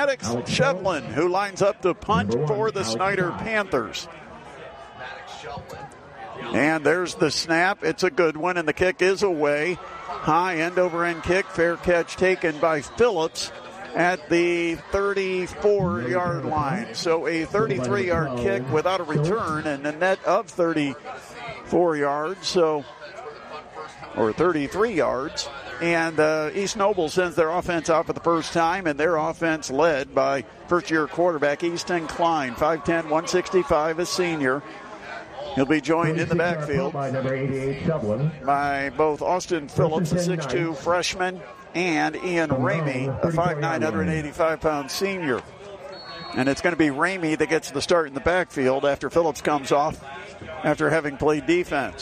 Maddox Shevlin, who lines up to punt for the Snyder Panthers. And there's the snap. It's a good one, and the kick is away. High end-over-end kick. Fair catch taken by Phillips at the 34-yard line. So a 33-yard kick without a return and a net of 34 yards, or 33 yards. And East Noble sends their offense out for the first time, and their offense led by first-year quarterback Easton Klein, 5'10", 165, a senior. He'll be joined in the backfield by both Austin Phillips, a 6'2 freshman, and Ian Ramey, a 5'9", 185-pound senior. And it's going to be Ramey that gets the start in the backfield after Phillips comes off after having played defense.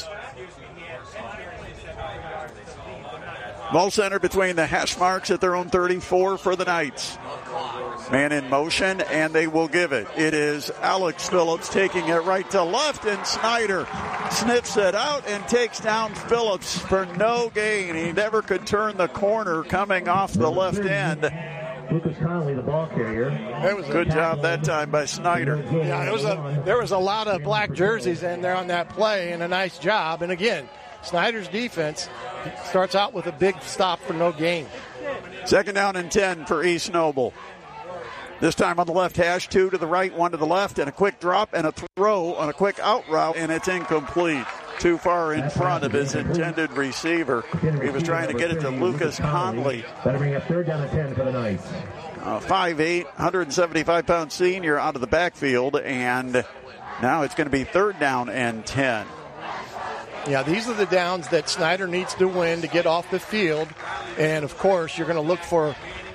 Ball center between the hash marks at their own 34 for the Knights. Man in motion, and they will give it. It is Alex Phillips taking it right to left, and Snyder sniffs it out and takes down Phillips for no gain. He never could turn the corner coming off the left end. Lucas Conley, the ball carrier. Good job that time by Snyder. Yeah, there was a lot of black jerseys in there on that play, and a nice job. And again, Snyder's defense starts out with a big stop for no gain. Second down and 10 for East Noble. This time on the left hash, 2 to the right, 1 to the left, and a quick drop and a throw on a quick out route, and it's incomplete. Too far in front of his intended receiver. He was trying to get it to Lucas Conley. That'll bring up third down and 10 for the Knights. 5'8", 175-pound senior out of the backfield, and now it's going to be third down and 10. Yeah, these are the downs that Snyder needs to win to get off the field. And, of course, you're going to look for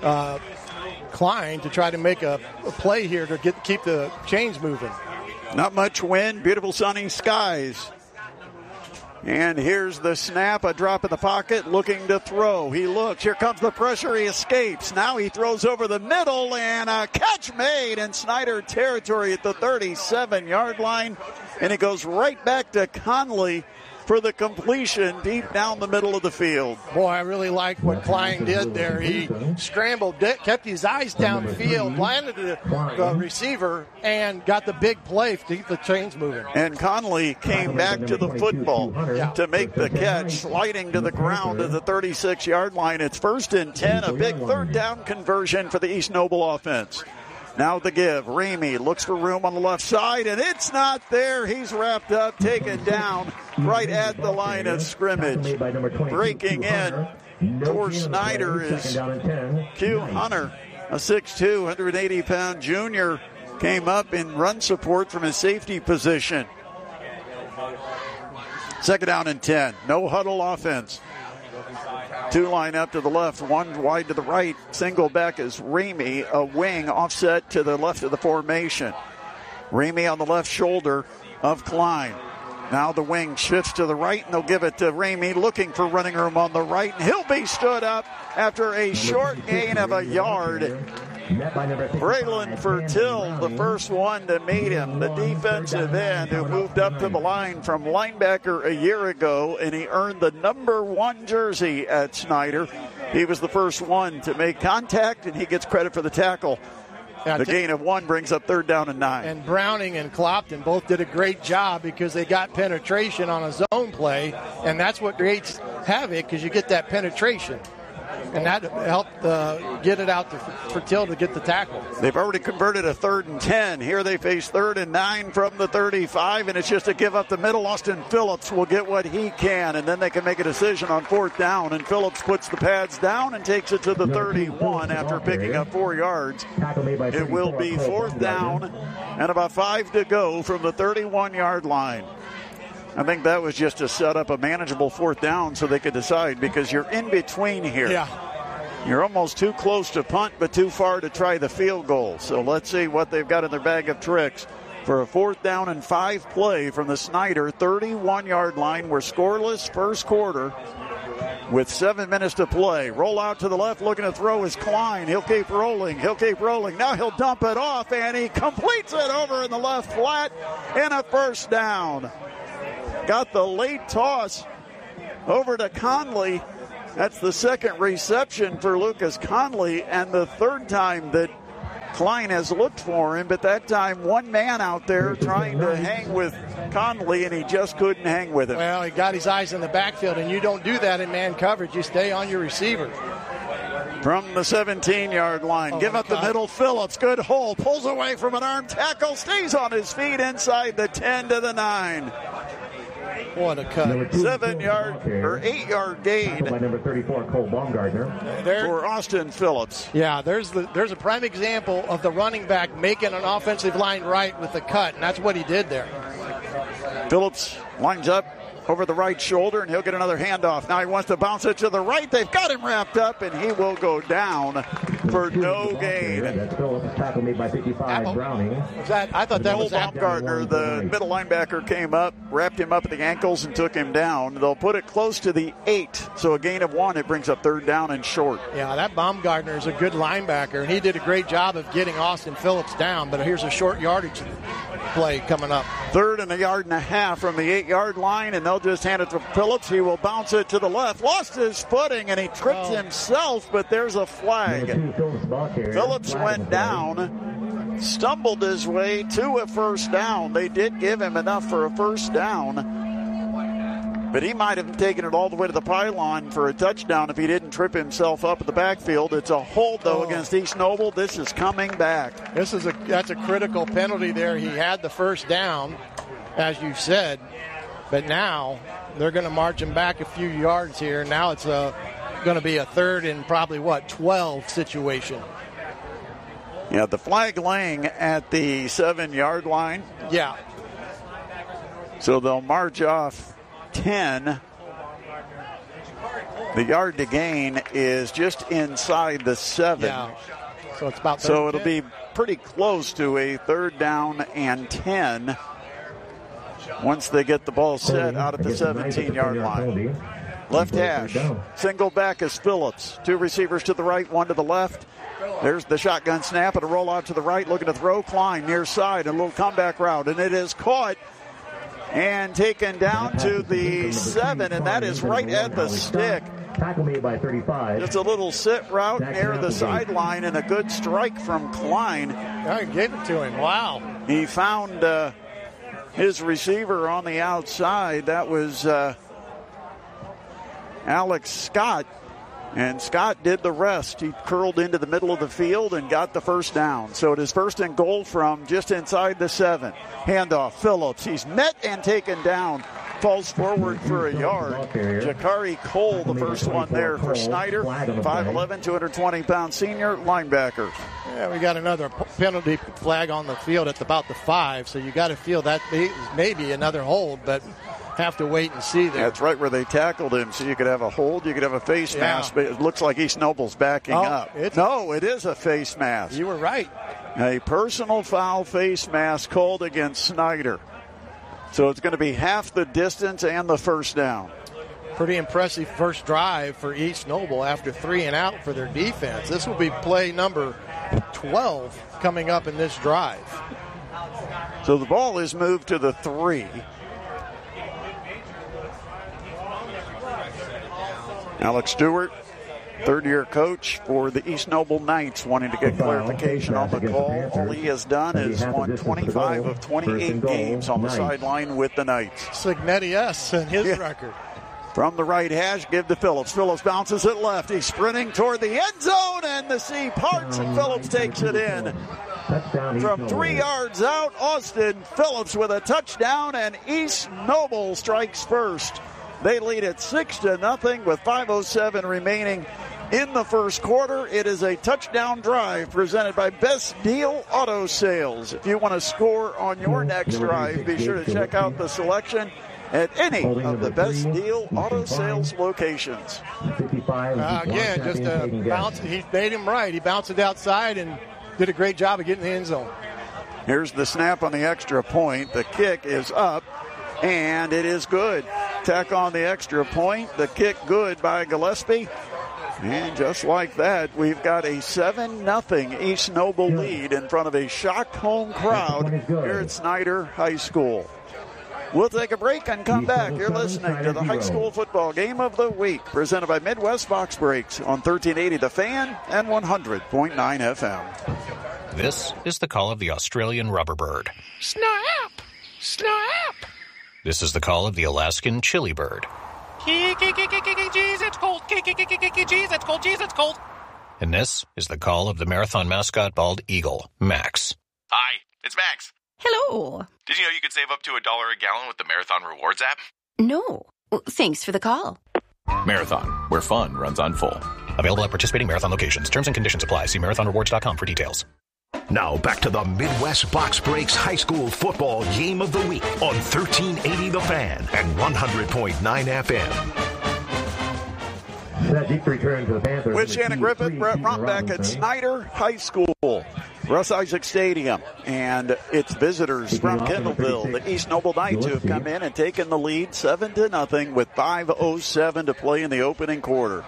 Klein to try to make a play here to keep the chains moving. Not much wind, beautiful sunny skies. And here's the snap, a drop in the pocket, looking to throw. He looks, here comes the pressure, he escapes. Now he throws over the middle, and a catch made in Snyder territory at the 37-yard line. And it goes right back to Conley for the completion deep down the middle of the field. Boy, I really like what Klein did there. He scrambled, kept his eyes downfield, landed the receiver, and got the big play to keep the chains moving. And Conley came back to the football to make the catch, sliding to the ground at the 36-yard line. It's first and 10, a big third down conversion for the East Noble offense. Now the give. Ramey looks for room on the left side, and it's not there. He's wrapped up, taken down right at the line of scrimmage. Breaking in for Snyder is Q Hunter, a 6'2", 180-pound junior, came up in run support from his safety position. Second down and 10. No huddle offense. 2 line up to the left, 1 wide to the right. Single back is Ramey, a wing offset to the left of the formation. Ramey on the left shoulder of Klein. Now the wing shifts to the right, and they'll give it to Ramey, looking for running room on the right, and he'll be stood up after a short gain of a yard. Braylon Fertil, the first one to meet him, the defensive end who moved up to the line from linebacker a year ago, and he earned the number 1 jersey at Snyder. He was the first one to make contact, and he gets credit for the tackle. The gain of 1 brings up third down and 9. And Browning and Clopton both did a great job because they got penetration on a zone play, and that's what creates havoc because you get that penetration. And that helped get it out to Fertil to get the tackle. They've already converted a third and 10. Here they face third and 9 from the 35, and it's just a give up the middle. Austin Phillips will get what he can, and then they can make a decision on fourth down. And Phillips puts the pads down and takes it to the 31 after picking up 4 yards. It will be fourth down and about 5 to go from the 31-yard line. I think that was just to set up a manageable fourth down so they could decide, because you're in between here. Yeah. You're almost too close to punt, but too far to try the field goal. So let's see what they've got in their bag of tricks for a fourth down and 5 play from the Snyder 31-yard line. We're scoreless first quarter with 7 minutes to play. Roll out to the left, looking to throw is Klein. He'll keep rolling. Now he'll dump it off, and he completes it over in the left flat and a first down. Got the late toss over to Conley. That's the second reception for Lucas Conley, and the third time that Klein has looked for him, but that time one man out there trying to hang with Conley, and he just couldn't hang with him. Well, he got his eyes in the backfield, and you don't do that in man coverage. You stay on your receiver. From the 17-yard line, give up the middle. Phillips, good hole, pulls away from an arm tackle, stays on his feet inside the 10 to the 9. What a cut. 7-yard or 8-yard gain by number 34, Cole Baumgartner. for Austin Phillips. Yeah, there's a prime example of the running back making an offensive line right with the cut, and that's what he did there. Phillips lines up over the right shoulder, and he'll get another handoff. Now he wants to bounce it to the right. They've got him wrapped up, and he will go down for no gain. That's Phillips, tackle made by 55, Browning. I thought that was Baumgartner, the middle linebacker, came up, wrapped him up at the ankles, and took him down. They'll put it close to the 8, so a gain of 1. It brings up 3rd down and short. Yeah, that Baumgartner is a good linebacker, and he did a great job of getting Austin Phillips down, but here's a short yardage play coming up. 3rd and 1.5 yards from the 8-yard line, and they'll just hand it to Phillips. He will bounce it to the left. Lost his footing, and he tripped himself, but there's a flag. Phillips went down, stumbled his way to a first down. They did give him enough for a first down, but he might have taken it all the way to the pylon for a touchdown if he didn't trip himself up at the backfield. It's a hold, though, against East Noble. This is coming back. That's a critical penalty there. He had the first down, as you said, but now they're going to march him back a few yards here. Now it's going to be a 3rd and probably, 12 situation. Yeah, the flag laying at the 7-yard line. Yeah. So they'll march off 10. The yard to gain is just inside the 7. Yeah. So it's about so it'll be pretty close to a 3rd down and 10 once they get the ball set out at the 17-yard line. Left hash. Single back is Phillips. 2 receivers to the right, 1 to the left. There's the shotgun snap and a rollout to the right. Looking to throw. Klein near side. A little comeback route. And it is caught and taken down to the 7. And that is right at the stick. Tackle made by 35. It's a little sit route near the sideline and a good strike from Klein. I gave it to him. Wow. He found his receiver on the outside. That was Alex Scott, and Scott did the rest. He curled into the middle of the field and got the first down. So it is 1st and goal from just inside the 7. Handoff, Phillips. He's met and taken down. Falls forward for a yard. Jakari Cole, the first one there for Snyder. 5'11", 220-pound senior linebacker. Yeah, we got another penalty flag on the field at about the 5, so you got to feel that maybe another hold, but have to wait and see there. That's right where they tackled him, so you could have a hold, you could have a face mask, but it looks like East Noble's backing up. No, it is a face mask. You were right. A personal foul face mask called against Snyder. So it's going to be half the distance and the first down. Pretty impressive first drive for East Noble after 3 and out for their defense. This will be play number 12 coming up in this drive. So the ball is moved to the 3. Alex Stewart, third-year coach for the East Noble Knights, wanting to get clarification on the call. All he has done is won 25 of 28 games on the sideline with the Knights. Signetti S and his record. From the right hash, give to Phillips. Phillips bounces it left. He's sprinting toward the end zone, and the sea parts, and Phillips takes it in. From 3 yards out, Austin Phillips with a touchdown, and East Noble strikes first. They lead it 6-0 with 5:07 remaining in the first quarter. It is a touchdown drive presented by Best Deal Auto Sales. If you want to score on your next drive, be sure to check out the selection at any of the Best Deal Auto Sales locations. Again, just a bounce. He made him right. He bounced it outside and did a great job of getting in the end zone. Here's the snap on the extra point. The kick is up, and it is good. Tack on the extra point. The kick good by Gillespie. And just like that, we've got a 7-0 East Noble lead in front of a shocked home crowd here at Snyder High School. We'll take a break and come back. You're listening to the high school football game of the week, presented by Midwest Box Breaks on 1380 The Fan and 100.9 FM. This is the call of the Australian rubber bird. Snap! Snap! This is the call of the Alaskan chili bird. Jeez, it's cold. Jeez, it's cold. Jeez, it's cold. And this is the call of the marathon mascot bald eagle, Max. Hi, it's Max. Hello. Did you know you could save up to $1 a gallon with the Marathon Rewards app? No. Thanks for the call. Marathon, where fun runs on full. Available at participating Marathon locations. Terms and conditions apply. See marathonrewards.com for details. Now back to the Midwest Box Breaks High School Football Game of the Week on 1380 The Fan and 100.9 FM. That deep return to the Panthers. With Shannon Griffith, Brett Rumbeck at Snyder High School, Russ Isaac Stadium, and its visitors from Kendallville, the East Noble Knights, who have come in and taken the lead 7-0 with 5:07 to play in the opening quarter.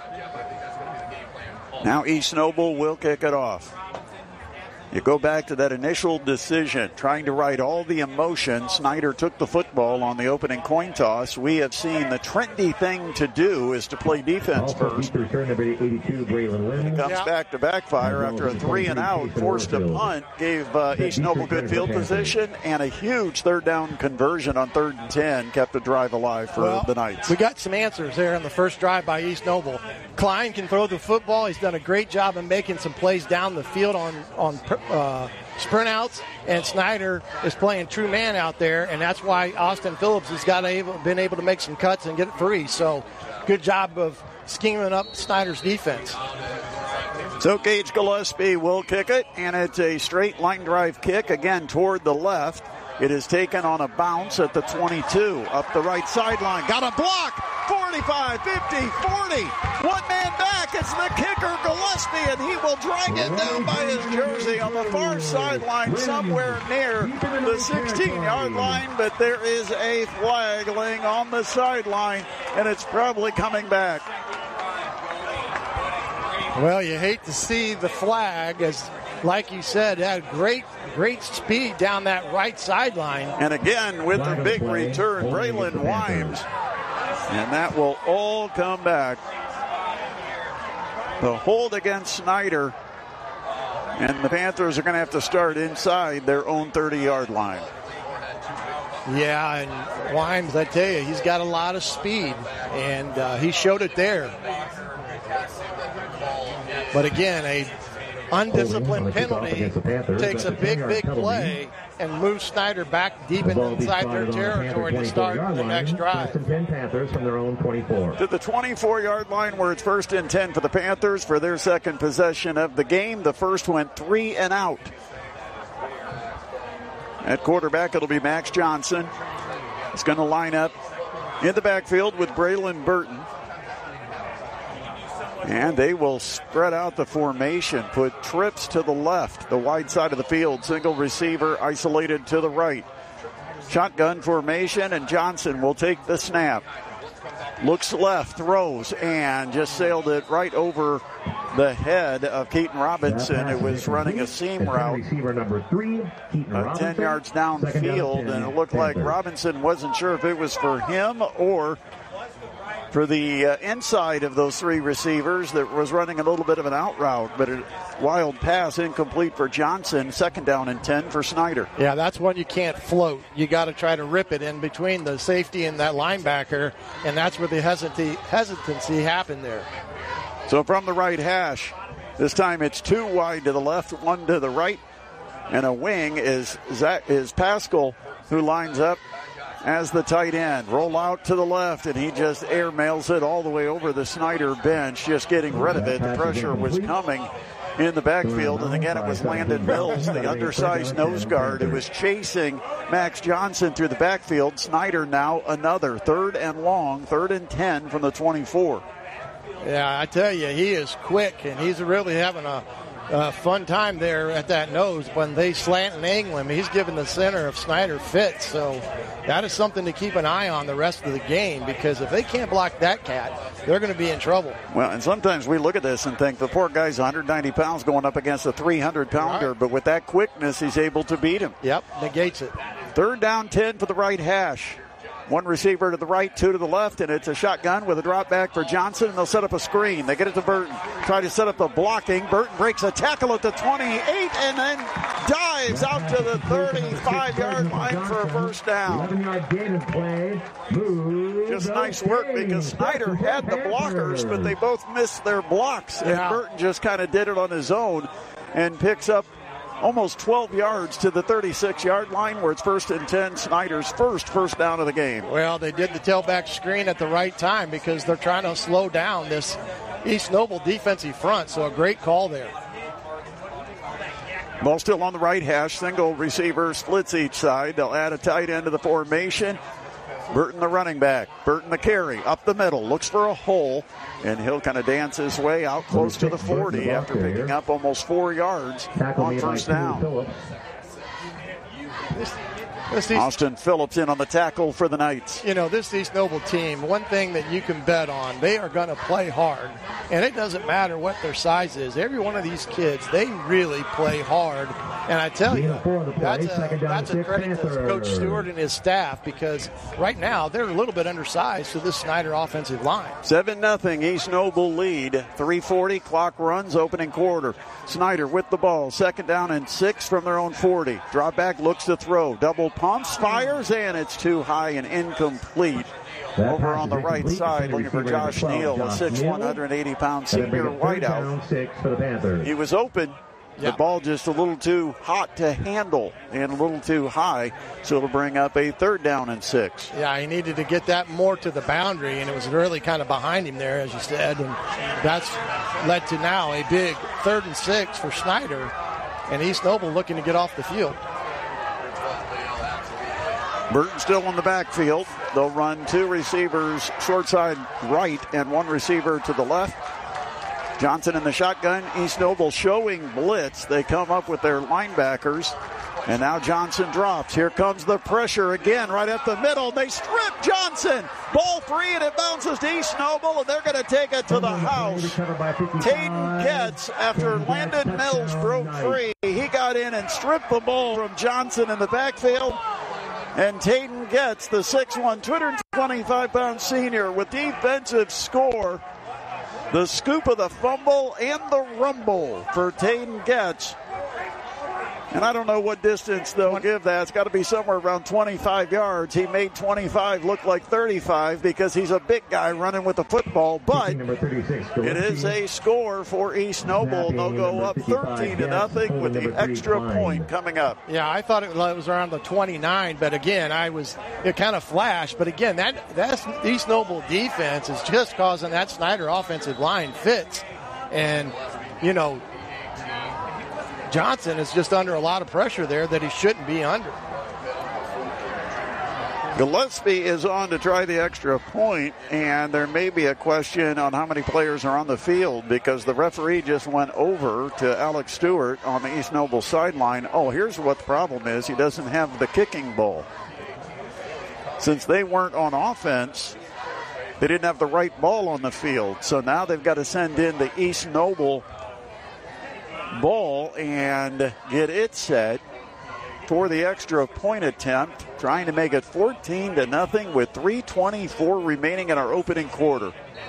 Now East Noble will kick it off. You go back to that initial decision, trying to ride all the emotion. Snyder took the football on the opening coin toss. We have seen the trendy thing to do is to play defense first. It comes back to backfire after a 3-and-out, forced a punt, gave East Noble good field position, and a huge third down conversion on 3rd and 10 kept the drive alive for the Knights. We got some answers there on the first drive by East Noble. Klein can throw the football. He's done a great job in making some plays down the field on sprint outs, and Snyder is playing true man out there, and that's why Austin Phillips has been able to make some cuts and get it free. So good job of scheming up Snyder's defense. So Gage Gillespie will kick it, and it's a straight line drive kick, again toward the left. It is taken on a bounce at the 22, up the right sideline. Got a block, 45, 50, 40. One man back, it's the kicker Gillespie, and he will drag it down by his jersey on the far sideline somewhere near the 16-yard line, but there is a flag laying on the sideline, and it's probably coming back. Well, you hate to see the flag, as like you said, had great speed down that right sideline. And again, with the big return, Braylon Wimes. And that will all come back. The hold against Snyder. And the Panthers are going to have to start inside their own 30-yard line. Yeah, and Wimes, I tell you, he's got a lot of speed. And he showed it there. But again, a undisciplined penalty takes a big play and moves Snyder back deep inside their territory to start the next drive. First and 10 Panthers from their own 24. To the 24-yard line where it's 1st and 10 for the Panthers for their second possession of the game. The first went 3 and out. At quarterback, it'll be Max Johnson. He's going to line up in the backfield with Braylon Burton. And they will spread out the formation, put trips to the left, the wide side of the field, single receiver isolated to the right. Shotgun formation, and Johnson will take the snap. Looks left, throws, and just sailed it right over the head of Keaton Robinson. It was running a seam route, Receiver number 3, Keaton 10 yards downfield, and it looked like Robinson wasn't sure if it was for him or for the inside of those 3 receivers that was running a little bit of an out route, but a wild pass incomplete for Johnson. 2nd down and 10 for Snyder. Yeah, that's one you can't float. You got to try to rip it in between the safety and that linebacker, and that's where the hesitancy happened there. So from the right hash, this time it's 2 wide to the left, 1 to the right, and a wing is Pascal, who lines up as the tight end. Roll out to the left, and he just airmails it all the way over the Snyder bench, just getting rid of it. The pressure was coming in the backfield, and again it was Landon Mills, the undersized nose guard, who was chasing Max Johnson through the backfield. Snyder now another 3rd and long, 3rd and 10 from the 24. Yeah, I tell you, he is quick, and he's really having a fun time there at that nose. When they slant and angle him, he's giving the center of Snyder fits. So that is something to keep an eye on the rest of the game, because if they can't block that cat, they're going to be in trouble. Well, and sometimes we look at this and think the poor guy's 190 pounds going up against a 300-pounder, right. But with that quickness, he's able to beat him. Yep, negates it. 3rd down, 10 for the right hash. One receiver to the right, two to the left, and it's a shotgun with a drop back for Johnson, and they'll set up a screen. They get it to Burton. Try to set up the blocking. Burton breaks a tackle at the 28 and then dives out to the 35-yard line for a first down. 11-yard gain of play. Just nice work because Snyder had the blockers, but they both missed their blocks, and Burton just kind of did it on his own and picks up almost 12 yards to the 36-yard line where it's 1st and 10, Snyder's first down of the game. Well, they did the tailback screen at the right time because they're trying to slow down this East Noble defensive front, so a great call there. Ball still on the right hash, single receiver splits each side. They'll add a tight end to the formation. Burton the running back. Burton the carry. Up the middle. Looks for a hole. And he'll kind of dance his way out close to the 40 after picking up almost 4 yards on first down. Austin Phillips in on the tackle for the Knights. You know, this East Noble team, one thing that you can bet on, they are going to play hard. And it doesn't matter what their size is. Every one of these kids, they really play hard. And I tell you, that's a credit to Coach Stewart and his staff because right now they're a little bit undersized to this Snyder offensive line. 7-0 East Noble lead. 3:40 clock runs opening quarter. Snyder with the ball. 2nd down and 6 from their own 40. Drop back, looks to throw. Double pumps, fires, and it's too high and incomplete. Over on the right side, looking for Josh Neal, a 6'1", 180-pound senior wideout. He was open. The ball just a little too hot to handle and a little too high, so it'll bring up a 3rd down and 6. Yeah, he needed to get that more to the boundary, and it was really kind of behind him there, as you said, and that's led to now a big 3rd and 6 for Snyder, and East Noble looking to get off the field. Burton still in the backfield. They'll run 2 receivers short side right and 1 receiver to the left. Johnson in the shotgun. East Noble showing blitz. They come up with their linebackers. And now Johnson drops. Here comes the pressure again right up the middle. They strip Johnson. Ball 3 and it bounces to East Noble and they're going to take it to the house. Tayden Getz, after Landon Mills broke free, he got in and stripped the ball from Johnson in the backfield. And Tayden Getz, the 6'1", 225-pound senior with defensive score. The scoop of the fumble and the rumble for Tayden Getz. And I don't know what distance they'll give that. It's got to be somewhere around 25 yards. He made 25 look like 35 because he's a big guy running with the football. But it is a score for East Noble. They'll go up 13-0 with the extra point coming up. Yeah, I thought it was around the 29, but again, it kind of flashed. But again, that's East Noble defense is just causing that Snyder offensive line fits. And, you know, Johnson is just under a lot of pressure there that he shouldn't be under. Gillespie is on to try the extra point, and there may be a question on how many players are on the field because the referee just went over to Alex Stewart on the East Noble sideline. Oh, here's what the problem is. He doesn't have the kicking ball. Since they weren't on offense, they didn't have the right ball on the field. So now they've got to send in the East Noble ball and get it set for the extra point attempt, trying to make it 14-0 with 3:24 remaining in our opening quarter.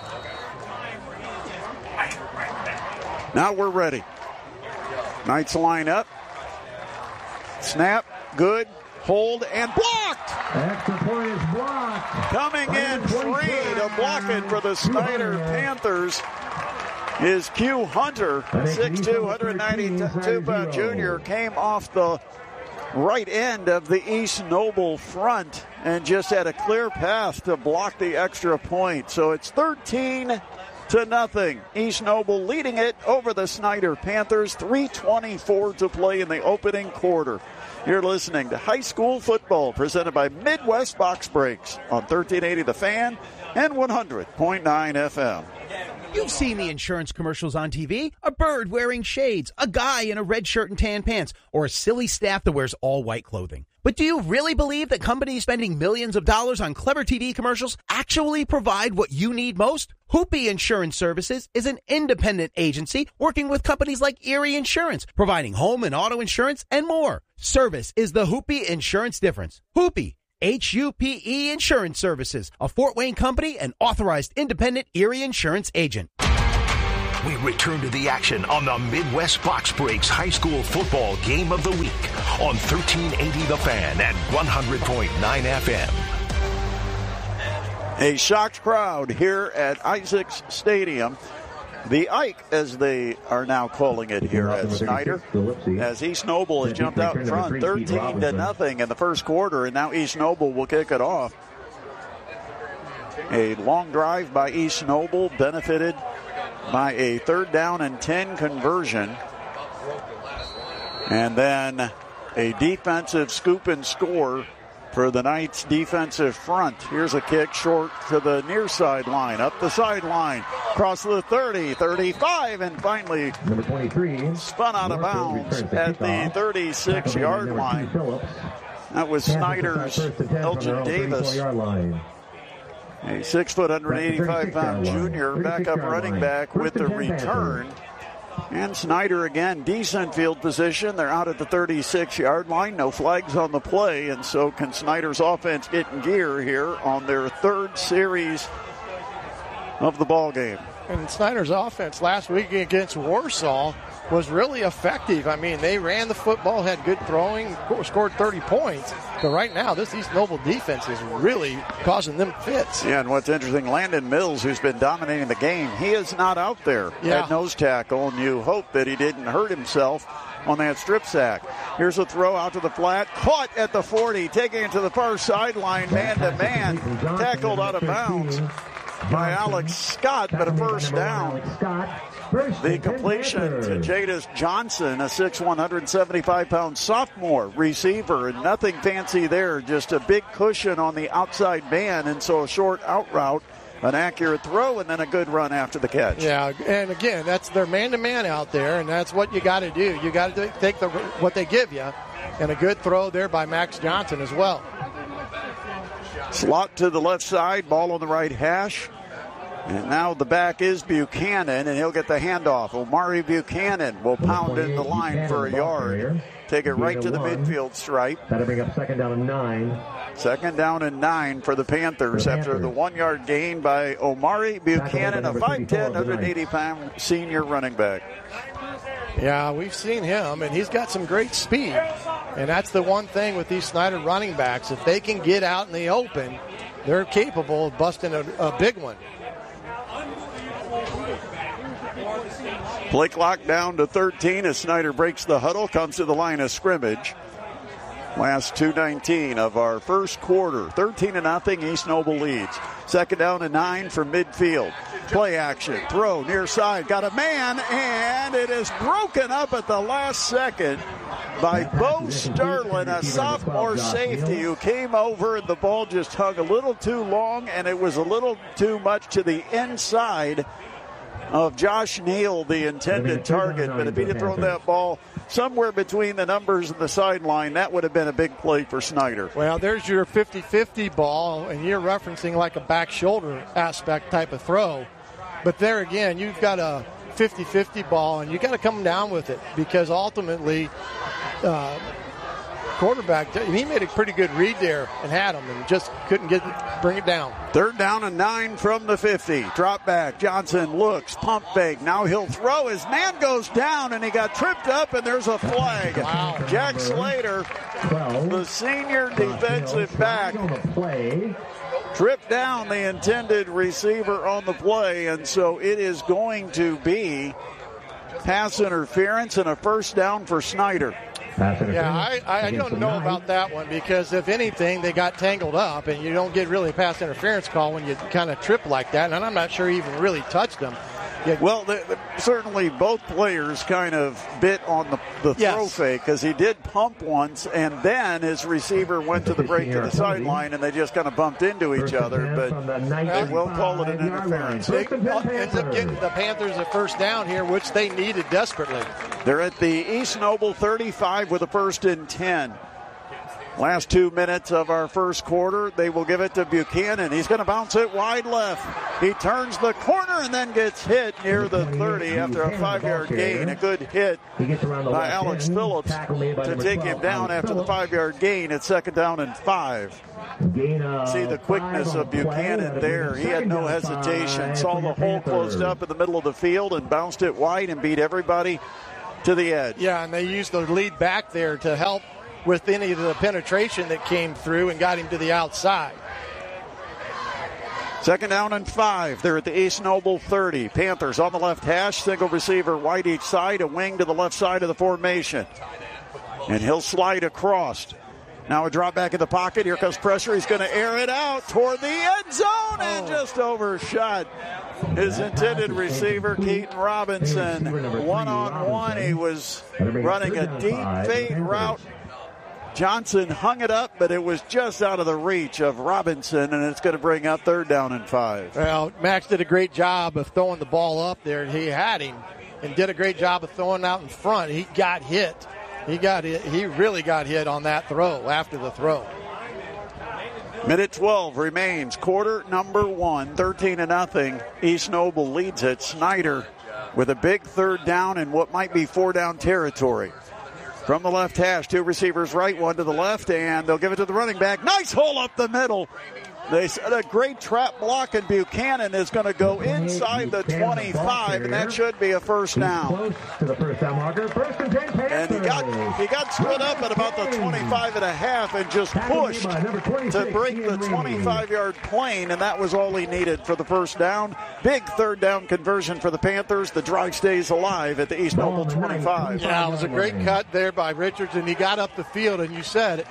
Now we're ready. Knights line up. Snap, good, hold, and blocked. Extra point is blocked. Coming in free to block it for the Snyder Panthers is Q Hunter, 6'2", 192-pound junior, came off the right end of the East Noble front and just had a clear path to block the extra point. So it's 13-0. East Noble leading it over the Snyder Panthers. 3:24 to play in the opening quarter. You're listening to high school football presented by Midwest Box Breaks on 1380 The Fan and 100.9 FM. You've seen the insurance commercials on TV. A bird wearing shades, a guy in a red shirt and tan pants, or a silly staff that wears all white clothing. But do you really believe that companies spending millions of dollars on clever TV commercials actually provide what you need most? Hoopy Insurance Services is an independent agency working with companies like Erie Insurance, providing home and auto insurance and more. Service is the Hoopy Insurance difference. Hoopy, HUPE Insurance Services, a Fort Wayne company and authorized independent Erie insurance agent. We return to the action on the Midwest Box Breaks High School Football Game of the Week on 1380 The Fan and 100.9 FM. A shocked crowd here at Isaacs Stadium. The Ike, as they are now calling it here at Snyder, as East Noble has jumped out in front 13-0 in the first quarter, and now East Noble will kick it off. A long drive by East Noble benefited by a 3rd down and 10 conversion. And then a defensive scoop and score for the Knights defensive front. Here's a kick short to the near sideline, up the sideline, across the 30, 35, and finally number 23 spun out of bounds at the 36-yard line. That was Snyder's Elgin Davis. A 6 foot, 185-pound junior backup running back with the return. And Snyder again, decent field position. They're out at the 36-yard line. No flags on the play. And so can Snyder's offense get in gear here on their 3rd series of the ball game. And Snyder's offense last week against Warsaw was really effective. I mean, they ran the football, had good throwing, scored 30 points. But right now, this East Noble defense is really causing them fits. Yeah, and what's interesting, Landon Mills, who's been dominating the game, he is not out there at nose tackle, and you hope that he didn't hurt himself on that strip sack. Here's a throw out to the flat, caught at the 40, taking it to the far sideline, man-to-man, tackled out of bounds by Alex Scott, but a first down. The completion to Jadis Johnson, a 6'1", 175-pound sophomore receiver, and nothing fancy there, just a big cushion on the outside man, and so a short out route, an accurate throw, and then a good run after the catch. Yeah, and again, that's their man-to-man out there, and that's what you got to do. You got to take what they give you, and a good throw there by Max Johnson as well. Slot to the left side, ball on the right hash. And now the back is Buchanan, and he'll get the handoff. Omari Buchanan will pound in the line for a yard. Take it right to the midfield stripe. That'll bring up 2nd down and 9. 2nd down and 9 for the Panthers after the 1-yard gain by Omari Buchanan, a 5'10", 180-pound senior running back. Yeah, we've seen him, and he's got some great speed. And that's the one thing with these Snyder running backs. If they can get out in the open, they're capable of busting a big one. Play clock down to 13 as Snyder breaks the huddle, comes to the line of scrimmage. Last 2:19 of our first quarter. 13-0, East Noble leads. 2nd down and 9 from midfield. Play action, throw near side, got a man, and it is broken up at the last second by Bo Sterling, a sophomore safety who came over, and the ball just hung a little too long, and it was a little too much to the inside of Josh Neal, the intended target. But if he'd have thrown that ball somewhere between the numbers and the sideline, that would have been a big play for Snyder. Well, there's your 50-50 ball, and you're referencing like a back shoulder aspect type of throw. But there again, you've got a 50-50 ball, and you got to come down with it, because ultimately quarterback, he made a pretty good read there and had him, and just couldn't bring it down. 3rd down and 9 from the 50. Drop back. Johnson looks, pump fake. Now he'll throw. His man goes down, and he got tripped up, and there's a flag. Wow. Jack Slater, the senior defensive back, tripped down the intended receiver on the play, and so it is going to be pass interference and a first down for Snyder. Yeah, I don't know about that one, because if anything, they got tangled up, and you don't get really a pass interference call when you kind of trip like that, and I'm not sure he even really touched them. Yeah. Well, certainly both players kind of bit on the throw fake, because he did pump once, and then his receiver went to the break to the sideline, and they just kind of bumped into each other. But they will call it an interference. They ends up getting the Panthers a first down here, which they needed desperately. They're at the East Noble 35 with a 1st and 10. Last 2 minutes of our first quarter, they will give it to Buchanan. He's going to bounce it wide left. He turns the corner and then gets hit near the 30 after a 5-yard gain. A good hit by Alex Phillips to take him down after the 5-yard gain at 2nd down and 5. See the quickness of Buchanan there. He had no hesitation. Saw the hole closed up in the middle of the field and bounced it wide and beat everybody to the edge. Yeah, and they used the lead back there to help with any of the penetration that came through and got him to the outside. 2nd down and 5. They're at the East Noble 30. Panthers on the left hash, single receiver wide each side, a wing to the left side of the formation. And he'll slide across. Now a drop back in the pocket. Here comes pressure. He's going to air it out toward the end zone and just overshot his intended receiver, Keaton Robinson. One-on-one. He was running a deep fade route. Johnson hung it up, but it was just out of the reach of Robinson, and it's going to bring up 3rd down and 5. Well, Max did a great job of throwing the ball up there. He had him and did a great job of throwing out in front. He got hit. He really got hit on that throw after the throw. Minute 12 remains. Quarter number 1, 13-0. East Noble leads it. Snyder with a big 3rd down in what might be 4-down territory. From the left hash, 2 receivers right, 1 to the left, and they'll give it to the running back. Nice hole up the middle. They set a great trap block, and Buchanan is going to go inside the 25, and that should be a 1st down. Close to the 1st down marker. 1st and 10 Panthers. He got stood up at about the 25 and a half and just pushed to break the 25-yard plane, and that was all he needed for the 1st down. Big 3rd down conversion for the Panthers. The drive stays alive at the East Noble 25. Yeah, it was a great cut there by Richards, and he got up the field, and you said,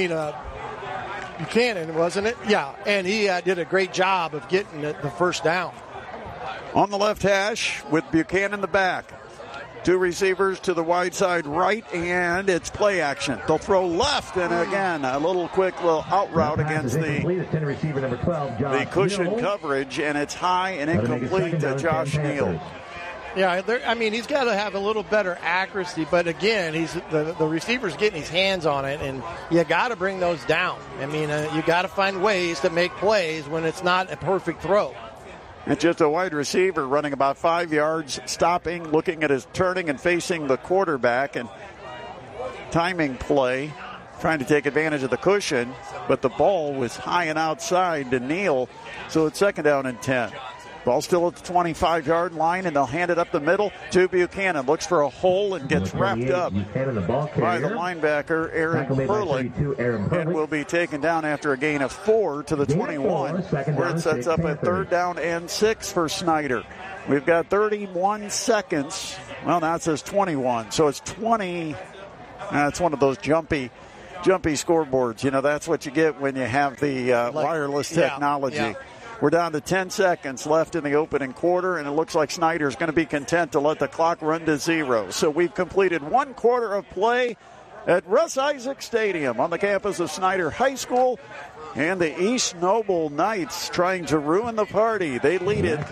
Buchanan, wasn't it? Yeah, and he did a great job of getting the 1st down. On the left hash with Buchanan in the back. 2 receivers to the wide side right, and it's play action. They'll throw left, and again, a little out route against the cushion coverage, and it's high and incomplete to Josh Neal. Yeah, he's got to have a little better accuracy, but again, the receiver's getting his hands on it, and you got to bring those down. You got to find ways to make plays when it's not a perfect throw. It's just a wide receiver running about 5 yards, stopping, looking at his turning and facing the quarterback, and timing play, trying to take advantage of the cushion, but the ball was high and outside to Neal, so it's 2nd down and 10. Ball still at the 25-yard line, and they'll hand it up the middle to Buchanan. Looks for a hole and gets wrapped up by the linebacker, Aaron Perlick, and will be taken down after a gain of 4 to the 21, where it sets up a 3rd down and 6 for Snyder. We've got 31 seconds. Well, now it says 21, so it's 20. It's one of those jumpy scoreboards. That's what you get when you have the wireless technology. Yeah. We're down to 10 seconds left in the opening quarter, and it looks like Snyder's going to be content to let the clock run to 0. So we've completed 1 quarter of play at Russ Isaac Stadium on the campus of Snyder High School. And the East Noble Knights trying to ruin the party. They lead it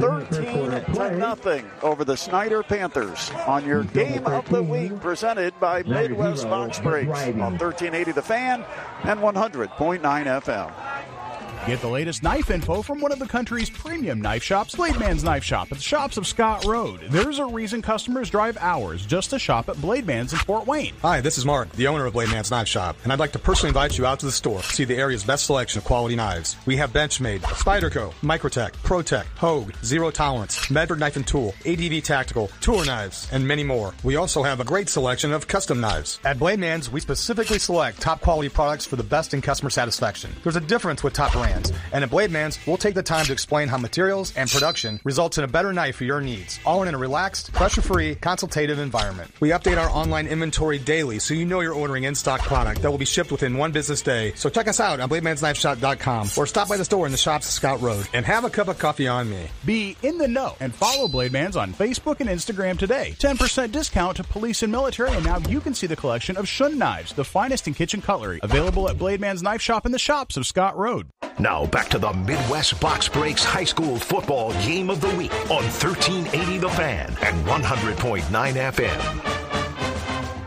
13-0 over the Snyder Panthers on your Game of the Week, presented by Midwest Box Breaks on 1380 The Fan and 100.9 FM. Get the latest knife info from one of the country's premium knife shops, Blade Man's Knife Shop at the shops of Scott Road. There's a reason customers drive hours just to shop at Blade Man's in Fort Wayne. Hi, this is Mark, the owner of Blade Man's Knife Shop, and I'd like to personally invite you out to the store to see the area's best selection of quality knives. We have Benchmade, Spyderco, Microtech, ProTech, Hogue, Zero Tolerance, Medford Knife and Tool, ADV Tactical, Tour Knives, and many more. We also have a great selection of custom knives. At Blade Man's, we specifically select top quality products for the best in customer satisfaction. There's a difference with top brands, and at Blade Man's, we'll take the time to explain how materials and production results in a better knife for your needs, all in a relaxed, pressure-free, consultative environment. We update our online inventory daily so you know you're ordering in-stock product that will be shipped within 1 business day. So check us out on BladeMansKnifeShop.com or stop by the store in the shops of Scout Road and have a cup of coffee on me. Be in the know and follow Blade Man's on Facebook and Instagram today. 10% discount to police and military, and now you can see the collection of Shun knives, the finest in kitchen cutlery, available at Blade Man's Knife Shop in the shops of Scott Road. Now back to the Midwest Box Breaks High School Football Game of the Week on 1380 The Fan and 100.9 FM.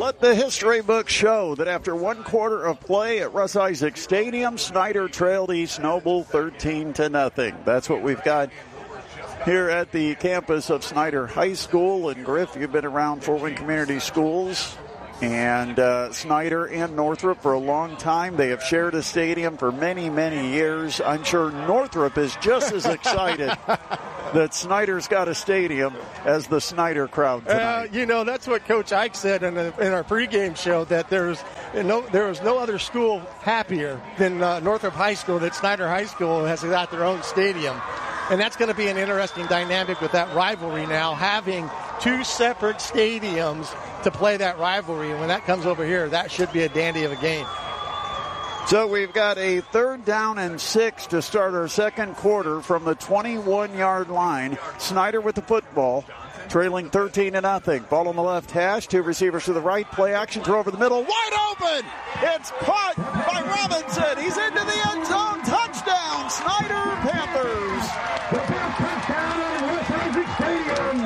Let the history books show that after 1 quarter of play at Russ Isaac Stadium, Snyder trailed East Noble 13-0. That's what we've got here at the campus of Snyder High School. And Griff, you've been around Fort Wayne Community Schools and Snyder and Northrop for a long time. They have shared a stadium for many, many years. I'm sure Northrop is just as excited that Snyder's got a stadium as the Snyder crowd tonight. That's what Coach Ike said in our pregame show, that there was no other school happier than Northrop High School, that Snyder High School has got their own stadium. And that's going to be an interesting dynamic with that rivalry now, having 2 separate stadiums to play that rivalry. And when that comes over here, that should be a dandy of a game. So we've got a 3rd down and 6 to start our second quarter from the 21-yard line. Snyder with the football, trailing 13-0. Ball on the left hash, 2 receivers to the right. Play action, throw over the middle, wide open. It's caught by Robinson. He's into the end zone. Touchdown, Snyder Panthers. The first touchdown at West Isaac Stadium.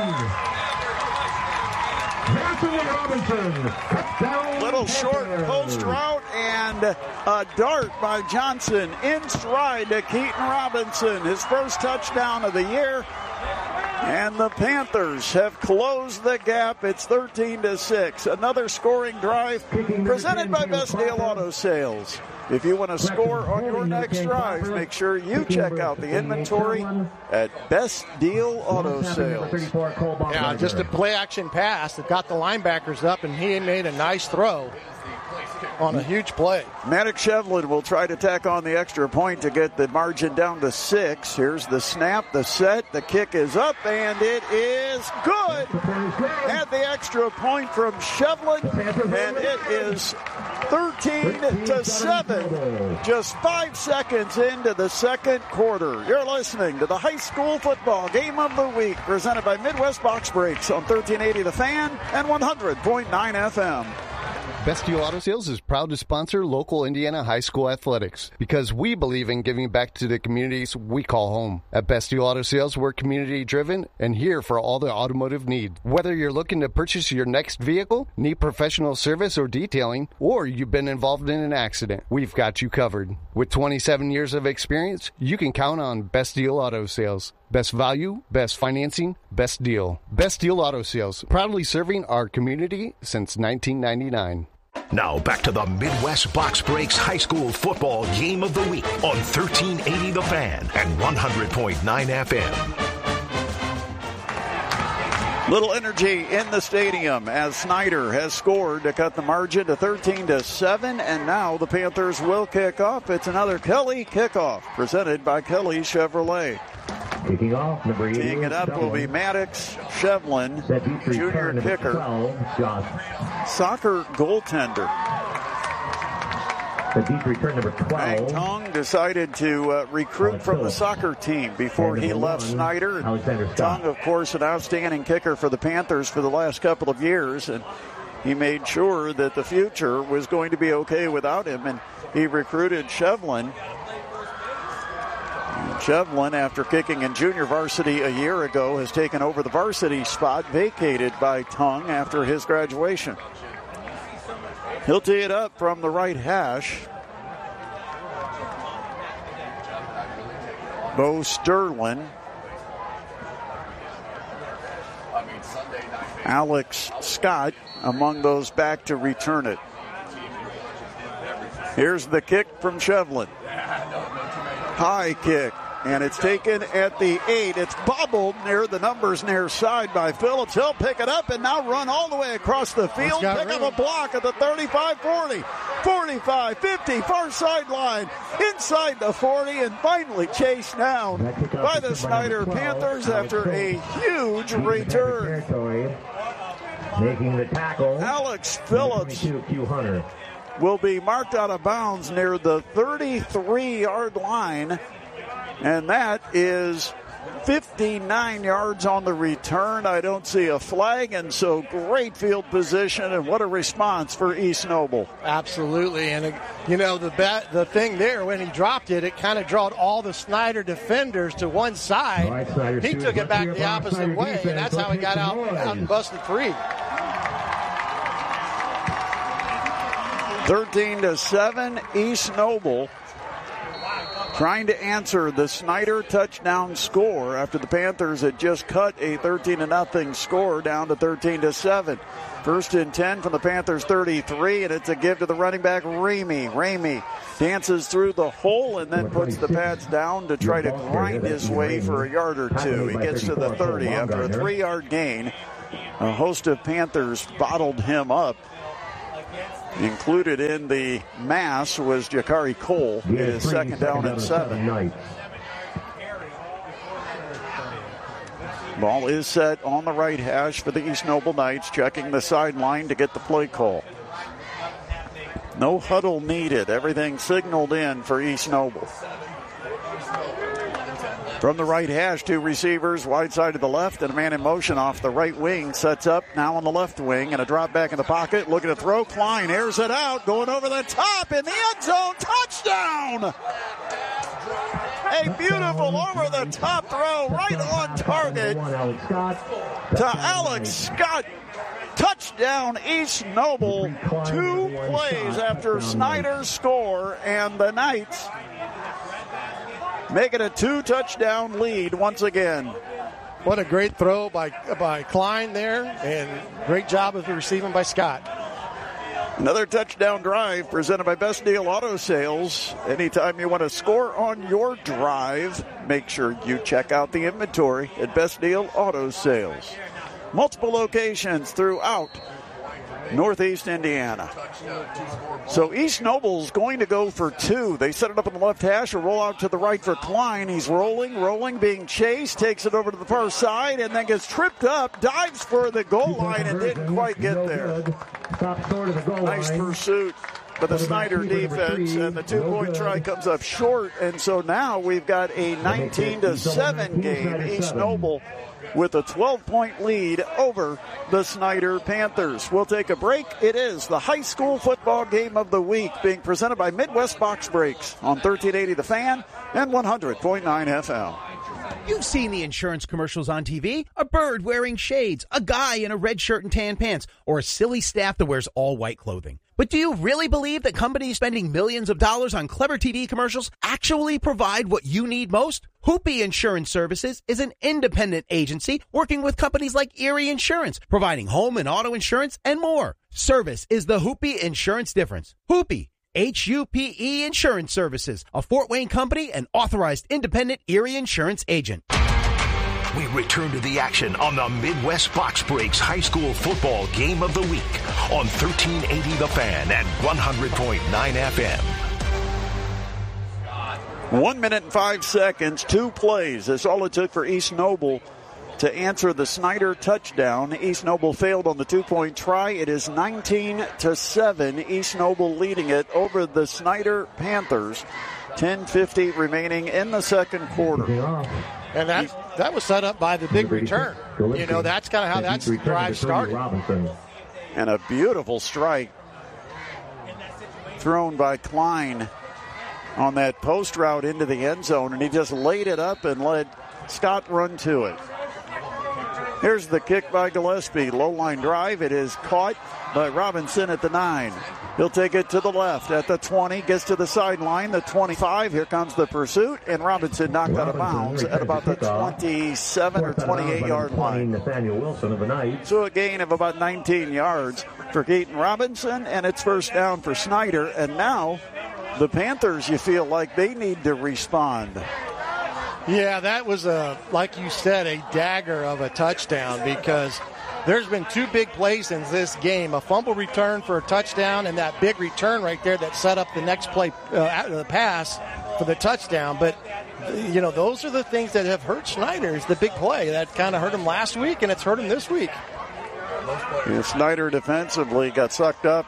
Anthony Robinson. Touchdown. Little short post route and a dart by Johnson in stride to Keaton Robinson. His first touchdown of the year. And the Panthers have closed the gap. It's 13-6. Another scoring drive presented by Best Deal Auto Sales. If you want to score on your next drive, make sure you check out the inventory at Best Deal Auto Sales. Yeah, just a play-action pass that got the linebackers up, and he made a nice throw on a huge play. Maddox Shevlin will try to tack on the extra point to get the margin down to 6. Here's the snap, the set, the kick is up, and it is good. At the extra point from Shevlin, and it is 13-7. Just 5 seconds into the second quarter. You're listening to the high school football game of the week, presented by Midwest Box Breaks on 1380 The Fan and 100.9 FM. Best Deal Auto Sales is proud to sponsor local Indiana high school athletics because we believe in giving back to the communities we call home. At Best Deal Auto Sales, we're community-driven and here for all the automotive needs. Whether you're looking to purchase your next vehicle, need professional service or detailing, or you've been involved in an accident, we've got you covered. With 27 years of experience, you can count on Best Deal Auto Sales. Best value, best financing, best deal. Best Deal Auto Sales, proudly serving our community since 1999. Now back to the Midwest Box Breaks High School Football Game of the Week on 1380 The Fan and 100.9 FM. Little energy in the stadium as Snyder has scored to cut the margin to 13-7, and now the Panthers will kick off. It's another Kelly kickoff presented by Kelly Chevrolet. Kicking off, number 8. Teeing it up will be Maddox Shevlin, junior kicker, 12, soccer goaltender. The deep return, number 12. Bang Tong decided to recruit from the soccer team before he left Snyder. Tong, of course, an outstanding kicker for the Panthers for the last couple of years, and he made sure that the future was going to be okay without him, and he recruited Shevlin. Shevlin, after kicking in junior varsity a year ago, has taken over the varsity spot vacated by Tung after his graduation. He'll tee it up from the right hash. Bo Sterling. Alex Scott among those back to return it. Here's the kick from Shevlin. High kick, and it's taken at the 8. It's bobbled near the numbers near side by Phillips. He'll pick it up and now run all the way across the field. Pick up a block at the 35-40, 45-50, far sideline, inside the 40, and finally chased down by the Snyder Panthers after a huge return. Making the tackle, Alex Phillips will be marked out of bounds near the 33-yard line, and that is 59 yards on the return. I don't see a flag, and so great field position, and what a response for East Noble. Absolutely, and the thing there, when he dropped it, it kind of drawed all the Snyder defenders to one side. Right, he took it back the opposite way, and that's how he got out and busted free. 13-7, East Noble trying to answer the Snyder touchdown score after the Panthers had just cut a 13-0 score down to 13-7. First and 10 from the Panthers 33, and it's a give to the running back, Ramey. Ramey dances through the hole and then puts the pads down to try to grind his way for a yard or two. He gets to the 30 after a 3-yard gain. A host of Panthers bottled him up. Included in the mass was Jakari Cole. It is second down and 7. Ball is set on the right hash for the East Noble Knights, checking the sideline to get the play call. No huddle needed. Everything signaled in for East Noble. From the right hash, 2 receivers, wide side to the left, and a man in motion off the right wing. Sets up now on the left wing, and a drop back in the pocket. Looking to throw. Klein airs it out, going over the top in the end zone. Touchdown! A beautiful over-the-top throw right on target to Alex Scott. Touchdown, East Noble. 2 plays after Snyder's score, and the Knights make it a 2-touchdown lead once again. What a great throw by Klein there, and great job of the receiving by Scott. Another touchdown drive presented by Best Deal Auto Sales. Anytime you want to score on your drive, make sure you check out the inventory at Best Deal Auto Sales. Multiple locations throughout Northeast Indiana. So East Noble's going to go for 2. They set it up on the left hash, a roll out to the right for Klein. He's rolling, being chased, takes it over to the far side, and then gets tripped up, dives for the goal line, and didn't quite get there. Nice pursuit by the Snyder defense, and the 2-point try comes up short, and so now we've got a 19-7 game. East Noble with a 12-point lead over the Snyder Panthers. We'll take a break. It is the high school football game of the week being presented by Midwest Box Breaks on 1380 The Fan and 100.9 FM. You've seen the insurance commercials on TV. A bird wearing shades, a guy in a red shirt and tan pants, or a silly staff that wears all white clothing. But do you really believe that companies spending millions of dollars on clever TV commercials actually provide what you need most? Hoopy Insurance Services is an independent agency working with companies like Erie Insurance, providing home and auto insurance and more. Service is the Hoopy Insurance difference. Hoopy, H-U-P-E Insurance Services, a Fort Wayne company and authorized independent Erie Insurance agent. We return to the action on the Midwest Box Breaks High School Football Game of the Week on 1380 The Fan and 100.9 FM. 1 minute and 5 seconds, 2 plays. That's all it took for East Noble to answer the Snyder touchdown. East Noble failed on the 2-point try. It is 19-7. East Noble leading it over the Snyder Panthers. 10:50 remaining in the second quarter. And that was set up by the big return. You know, that's kind of how that drive started. And a beautiful strike thrown by Klein on that post route into the end zone, and he just laid it up and let Scott run to it. Here's the kick by Gillespie. Low line drive. It is caught by Robinson at the 9. He'll take it to the left at the 20, gets to the sideline, the 25. Here comes the pursuit, and Robinson knocked out of bounds at about the 27 or 28-yard line. Nathaniel Wilson of the Knights. So a gain of about 19 yards for Keaton Robinson, and it's first down for Snyder. And now the Panthers, you feel like they need to respond. Yeah, that was, like you said, a dagger of a touchdown, because there's been 2 big plays in this game, a fumble return for a touchdown and that big return right there that set up the next play, the pass for the touchdown. But, you know, those are the things that have hurt Snyder. Is the big play that kind of hurt him last week, and it's hurt him this week. Yeah, Snyder defensively got sucked up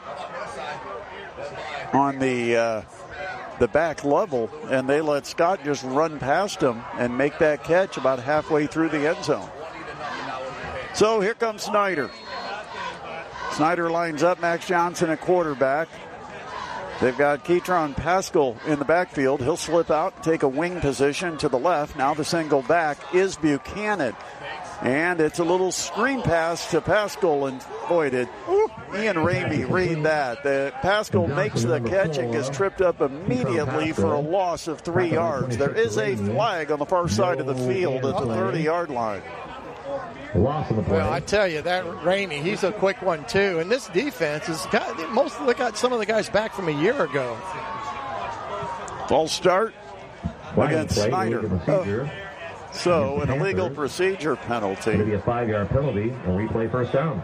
on the back level, and they let Scott just run past him and make that catch about halfway through the end zone. So here comes Snyder. Snyder lines up Max Johnson at quarterback. They've got Keatron Pascal in the backfield. He'll slip out, take a wing position to the left. Now the single back is Buchanan. And it's a little screen pass to Pascal, and boy, did Ian Ramey read that. Pascal makes the catch and gets tripped up immediately for a loss of 3 yards. There is a flag on the far side of the field at the 30-yard line. Well, I tell you, that Ramey, he's a quick one, too. And this defense is got some of the guys back from a year ago. False start against Snyder. So, an illegal procedure penalty. It'll be a 5-yard penalty and replay first down.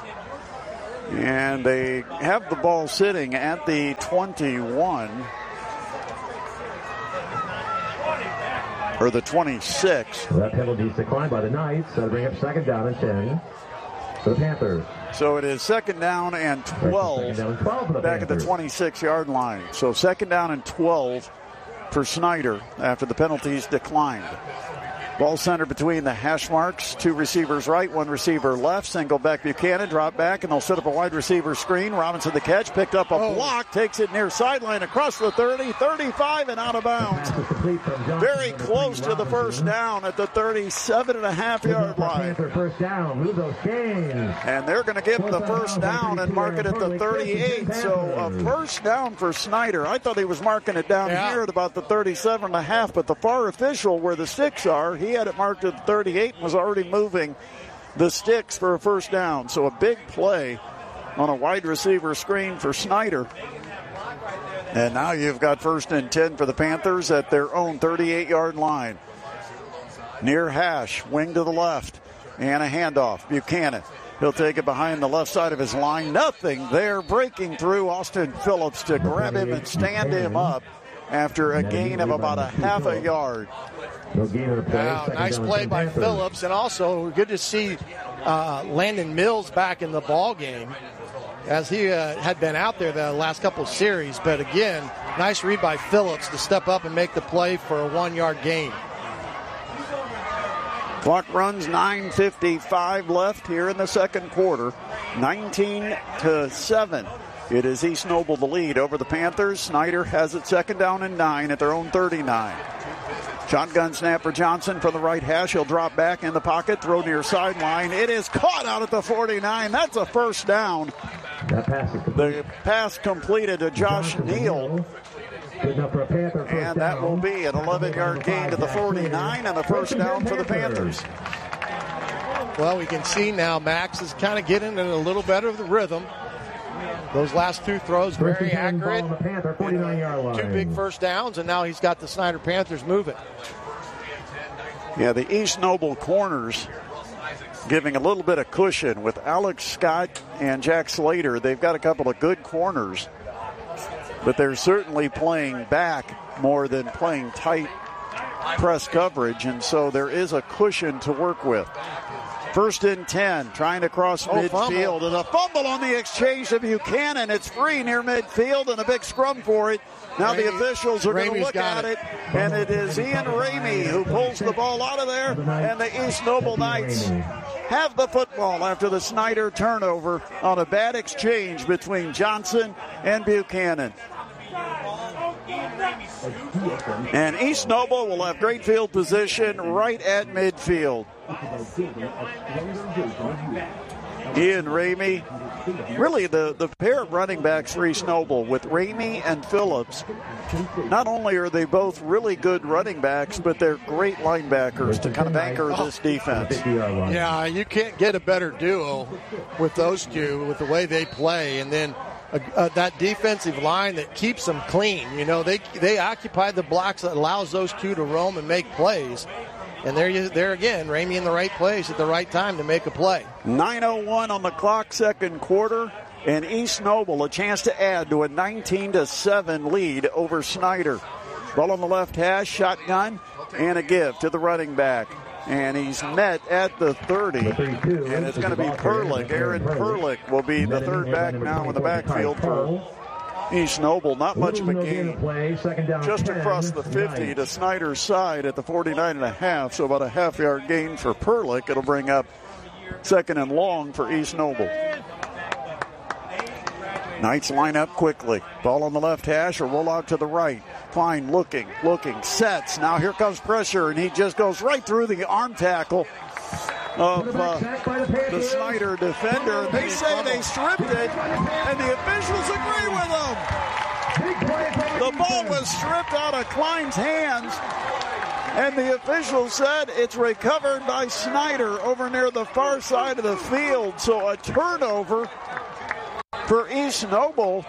And they have the ball sitting at the 21. Or the 26. That penalty is declined by the Knights. That'll bring up second down and 10 for the Panthers. So it is second down and 12, back at the 26-yard line. So second down and 12 for Snyder after the penalties declined. Ball center between the hash marks. 2 receivers right, 1 receiver left. Single back Buchanan, drop back, and they'll set up a wide receiver screen. Robinson the catch, picked up a block, takes it near sideline across the 30, 35, and out of bounds. Very close to the first down at the 37.5-yard line. First down, move those chains. And they're going to give him the first down and mark it at the 38. So a first down for Snyder. I thought he was marking it down here at about the 37.5, but the far official where the sticks are, he had it marked at 38 and was already moving the sticks for a first down. So a big play on a wide receiver screen for Snyder. And now you've got first and 10 for the Panthers at their own 38-yard line. Near hash, wing to the left, and a handoff. Buchanan. He'll take it behind the left side of his line. Nothing there. Breaking through Austin Phillips to grab him and stand him up after a gain of about a half a yard. Wow, nice play by Phillips, and also good to see Landon Mills back in the ball game as he had been out there the last couple of series. But again, nice read by Phillips to step up and make the play for a 1-yard gain. Clock runs, 9:55 left here in the second quarter. 19-7. It is East Noble the lead over the Panthers. Snyder has it second down and 9 at their own 39. Shotgun snap for Johnson from the right hash. He'll drop back in the pocket, throw near sideline. It is caught out at the 49. That's a first down. The pass completed to Josh Neal. And that will be an 11-yard gain to the 49 and a first down for the Panthers. Well, we can see now Max is kind of getting in a little better of the rhythm. Those last 2 throws, very accurate. 2 big first downs, and now he's got the Snyder Panthers moving. Yeah, the East Noble corners giving a little bit of cushion with Alex Scott and Jack Slater. They've got a couple of good corners, but they're certainly playing back more than playing tight press coverage, and so there is a cushion to work with. First and 10, trying to cross midfield, and a fumble on the exchange to Buchanan. It's free near midfield, and a big scrum for it. Now the officials are going to look at it, and it is Ian Ramey who pulls the ball out of there, and the East Noble Knights have the football after the Snyder turnover on a bad exchange between Johnson and Buchanan. And East Noble will have great field position right at midfield. Ian Ramey, really the pair of running backs for East Noble with Ramey and Phillips. Not only are they both really good running backs, but they're great linebackers to kind of anchor this defense. Yeah, you can't get a better duo with those two, with the way they play, and then that defensive line that keeps them clean. You know, they occupy the blocks that allows those two to roam and make plays. And there again, Ramey in the right place at the right time to make a play. 9:01 on the clock, second quarter, and East Noble a chance to add to a 19-7 lead over Snyder. Ball on the left hash, shotgun, and a give to the running back. And he's met at the 30, and it's going to be Perlick. Aaron Perlick will be the third back now in the backfield for East Noble. Not much of a gain. Just across the 50 to Snyder's side at the 49.5, so about a half-yard gain for Perlick. It'll bring up second and long for East Noble. Knights line up quickly. Ball on the left hash or roll out to the right. Klein looking, sets. Now here comes pressure, and he just goes right through the arm tackle of the Snyder defender. They say they stripped it, and the officials agree with them. The ball was stripped out of Klein's hands, and the official said it's recovered by Snyder over near the far side of the field. So a turnover for East Noble.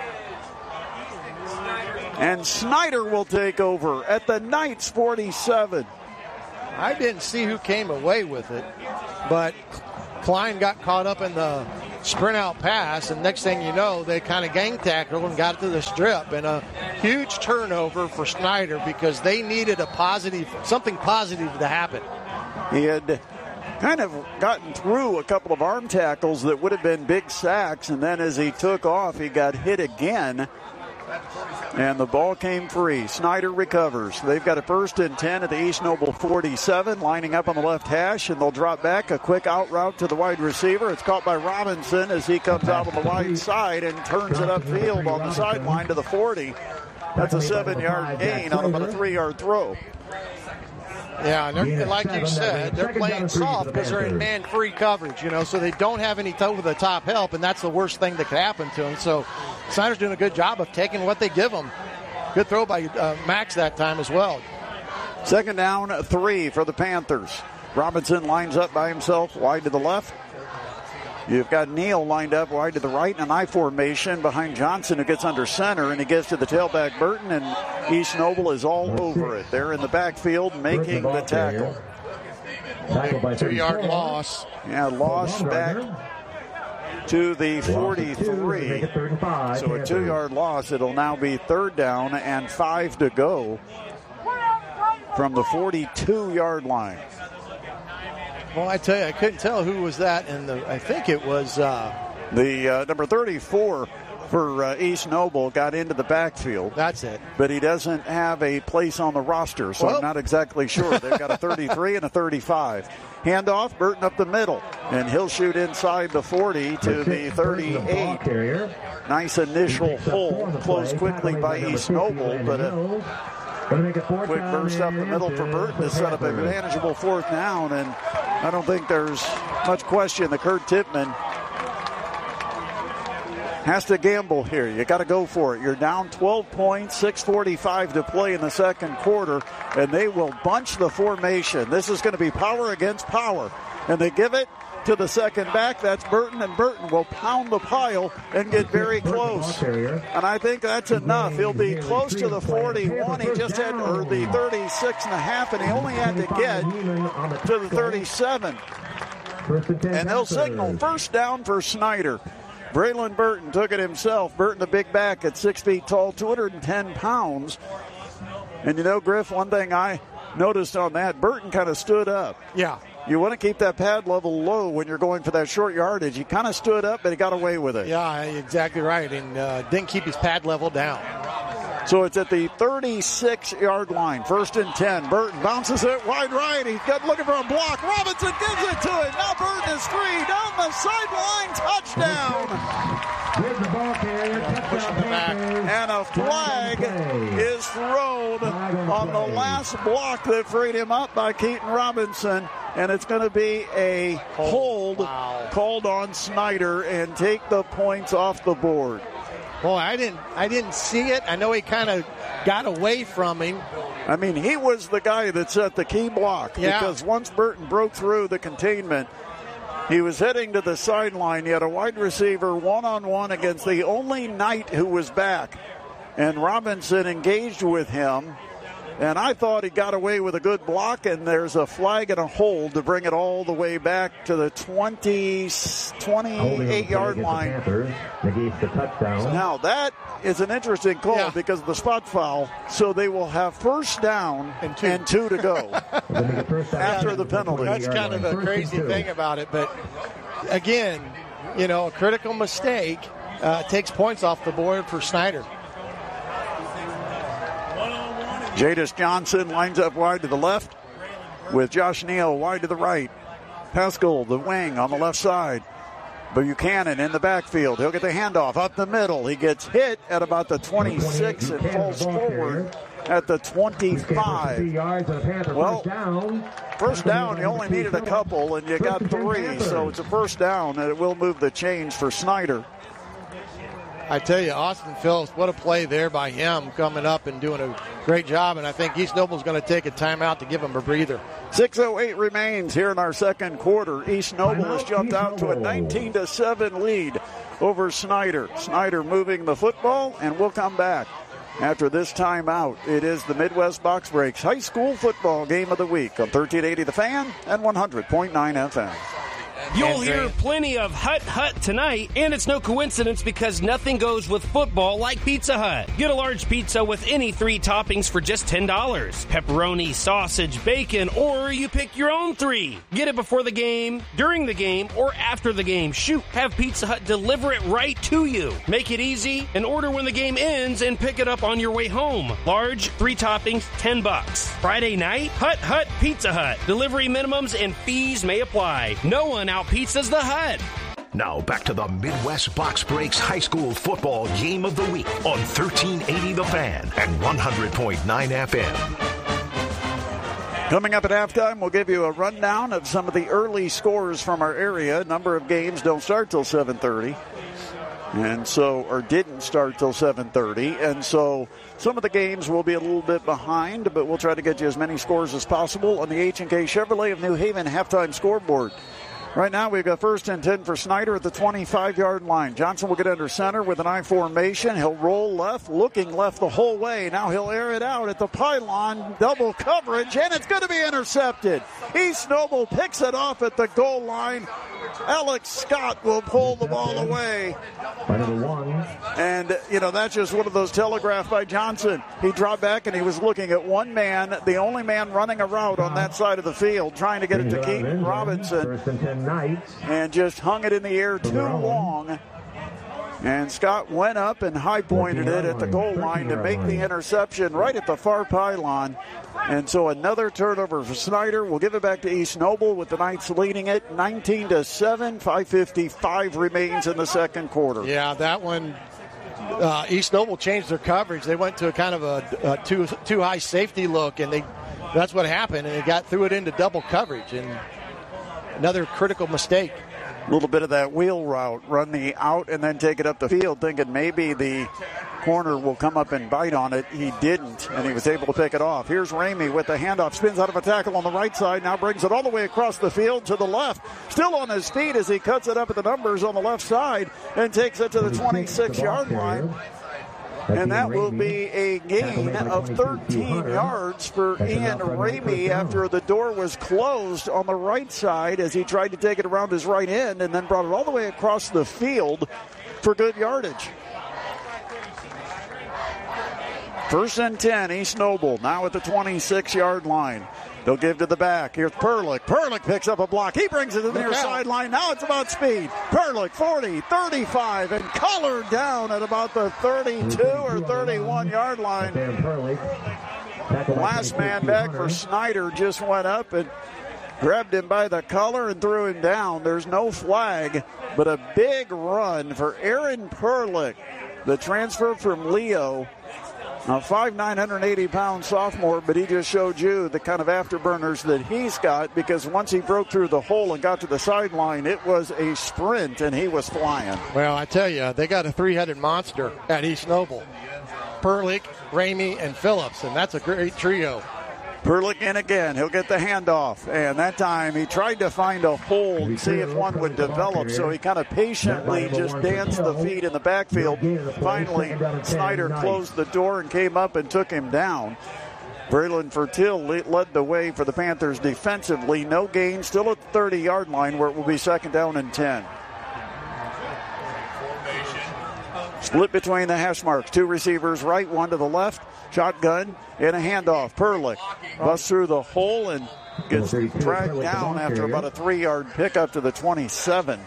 And Snyder will take over at the Knights 47. I didn't see who came away with it, but Klein got caught up in the sprint out pass, and next thing you know, they kind of gang tackled and got it to the strip, and a huge turnover for Snyder because they needed something positive to happen. He had kind of gotten through a couple of arm tackles that would have been big sacks, and then as he took off, he got hit again. And the ball came free. Snyder recovers. They've got a 1st and 10 at the East Noble 47, lining up on the left hash, and they'll drop back. A quick out route to the wide receiver. It's caught by Robinson as he comes out on the wide side and turns it upfield on the sideline to the 40. That's a 7-yard gain on about a 3-yard throw. Yeah, and like you said, they're playing soft because they're in man-free coverage, so they don't have any over-the-top help, and that's the worst thing that could happen to them. So Snyder's doing a good job of taking what they give them. Good throw by Max that time as well. 2nd down, 3 for the Panthers. Robinson lines up by himself wide to the left. You've got Neal lined up wide to the right in an I formation behind Johnson, who gets under center, and he gets to the tailback Burton, and East Noble is all over it. They're in the backfield making the tackle. 2-yard loss. Yeah, loss back to the 43. So a 2-yard loss. It'll now be 3rd down and 5 to go from the 42-yard line. Well, I tell you, I couldn't tell who was that, and I think it was the number 34 for East Noble got into the backfield. That's it. But he doesn't have a place on the roster, so I'm not exactly sure. They've got a 33 and a 35. Handoff, Burton up the middle, and he'll shoot inside the 40 to the 38. Nice initial hole, closed quickly by East Noble, but quick burst up the middle for Burton to set up a manageable 4th down, and I don't think there's much question that Kurt Tippmann has to gamble here. You got to go for it. You're down 12 points, 6:45 to play in the 2nd quarter, and they will bunch the formation. This is going to be power against power, and they give it to the second back. That's Burton, and Burton will pound the pile and get very close. And I think that's enough. He'll be close to the 41. He just had the 36 and a half, and he only had to get to the 37. And they'll signal 1st down for Snyder. Braylon Burton took it himself. Burton, the big back at 6 feet tall, 210 pounds. And Griff, one thing I noticed on that, Burton kind of stood up. Yeah. You want to keep that pad level low when you're going for that short yardage. He kind of stood up, but he got away with it. Yeah, exactly right, and didn't keep his pad level down. So it's at the 36-yard line. 1st and 10. Burton bounces it wide right. He's looking for a block. Robinson gives it to him. Now Burton is free. Down the sideline. Touchdown. And a flag is thrown on the last block that freed him up by Keaton Robinson. And it's going to be a hold called on Snyder and take the points off the board. Boy, I didn't see it. I know he kind of got away from him. I mean, he was the guy that set the key block because once Burton broke through the containment, he was heading to the sideline. He had a wide receiver one-on-one against the only Knight who was back. And Robinson engaged with him. And I thought he got away with a good block, and there's a flag and a hold to bring it all the way back to the 28-yard line. The touchdown. Now, that is an interesting call because of the spot foul, so they will have 1st down and 2 to go after the penalty. That's kind of the crazy thing about it. But, again, a critical mistake takes points off the board for Snyder. Jadis Johnson lines up wide to the left with Josh Neal wide to the right. Pascal, the wing, on the left side. Buchanan in the backfield. He'll get the handoff up the middle. He gets hit at about the 26 and falls forward at the 25. Well, first down, you only needed a couple, and you got 3, so it's a first down, and it will move the chains for Snyder. I tell you, Austin Phillips, what a play there by him coming up and doing a great job, and I think East Noble's going to take a timeout to give him a breather. 6:08 remains here in our second quarter. East Noble has jumped out to a 19-7 lead over Snyder. Snyder moving the football, and we'll come back after this timeout. It is the Midwest Box Breaks High School Football Game of the Week on 1380 The Fan and 100.9 FM. You'll hear plenty of Hut Hut tonight, and it's no coincidence because nothing goes with football like Pizza Hut. Get a large pizza with any 3 toppings for just $10. Pepperoni, sausage, bacon, or you pick your own 3. Get it before the game, during the game, or after the game. Shoot, have Pizza Hut deliver it right to you. Make it easy and order when the game ends and pick it up on your way home. Large, 3 toppings, $10. Friday night, Hut Hut Pizza Hut. Delivery minimums and fees may apply. No one out pizzas the Hut. Now back to the Midwest Box Breaks High School Football Game of the Week on 1380 The Fan and 100.9 FM. Coming up at halftime, we'll give you a rundown of some of the early scores from our area. A number of games don't start till 7:30. Or didn't start till 7:30. And so some of the games will be a little bit behind, but we'll try to get you as many scores as possible on the H&K Chevrolet of New Haven halftime scoreboard. Right now, we've got 1st and 10 for Snyder at the 25-yard line. Johnson will get under center with an I formation. He'll roll left, looking left the whole way. Now he'll air it out at the pylon, double coverage, and it's going to be intercepted. East Noble picks it off at the goal line. Alex Scott will pull the ball away. And, that's just one of those telegraphed by Johnson. He dropped back and he was looking at one man, the only man running a route on that side of the field, trying to get it to Keaton Robinson. And just hung it in the air too long. And Scott went up and high-pointed it at the goal line to make the interception right at the far pylon. And so another turnover for Snyder. We'll give it back to East Noble with the Knights leading it 19-7. 5:55 remains in the second quarter. Yeah, that one, East Noble changed their coverage. They went to a kind of a too high safety look, and that's what happened, and they threw it into double coverage. And another critical mistake. A little bit of that wheel route, run the out and then take it up the field, thinking maybe the corner will come up and bite on it. He didn't, and he was able to pick it off. Here's Ramey with the handoff, spins out of a tackle on the right side, now brings it all the way across the field to the left. Still on his feet as he cuts it up at the numbers on the left side and takes it to the 26-yard line. And that will be a gain of 13 yards for Ian Ramey after the door was closed on the right side as he tried to take it around his right end and then brought it all the way across the field for good yardage. 1st and 10, East Noble, now at the 26-yard line. They'll give to the back. Here's Perlick. Perlick picks up a block. He brings it to the near sideline. Now it's about speed. Perlick, 40, 35, and collared down at about the 32 or 31-yard line. The last man back for Snyder just went up and grabbed him by the collar and threw him down. There's no flag, but a big run for Aaron Perlick, the transfer from Leo. A 5'9", 180-pound sophomore, but he just showed you the kind of afterburners that he's got, because once he broke through the hole and got to the sideline, it was a sprint, and he was flying. Well, I tell you, they got a three-headed monster at East Noble. Perlick, Ramey, and Phillips, and that's a great trio. Perlick in again. He'll get the handoff. And that time he tried to find a hole and see if one would develop. So he kind of patiently just danced the feet in the backfield. Finally, Snyder closed the door and came up and took him down. Braylon Fertil led the way for the Panthers defensively. No gain, still at the 30-yard line where it will be 2nd down and 10. Split between the hash marks. 2 receivers right, 1 to the left. Shotgun and a handoff. Perlick busts through the hole and gets dragged down after about a 3-yard pickup to the 27.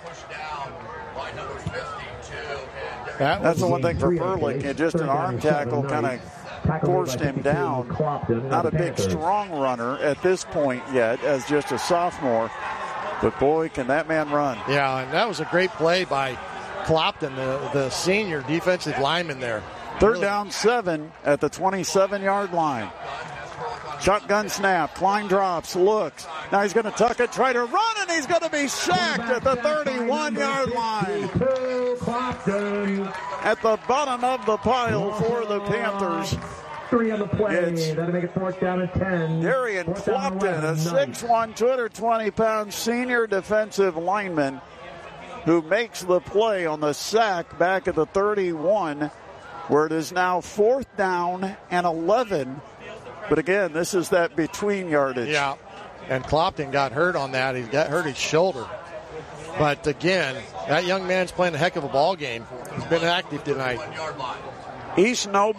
That's the one thing for Perlick. Just an arm tackle kind of forced him down. Not a big, strong runner at this point yet, as just a sophomore. But, boy, can that man run. Yeah, and that was a great play by Clopton, the senior defensive lineman there. Third down 7 at the 27-yard line. Shotgun snap. Klein drops, looks. Now he's going to tuck it, try to run, and he's going to be sacked at the 31-yard line. At the bottom of the pile for the Panthers. 3 on the play. That'll make it 4th down and 10. Darian Clopton, a 6'1", 220-pound senior defensive lineman who makes the play on the sack back at the 31, where it is now 4th down and 11. But again, this is that between yardage. Yeah, and Clopton got hurt on that. He got hurt his shoulder. But again, that young man's playing a heck of a ball game. He's been active tonight. East Noble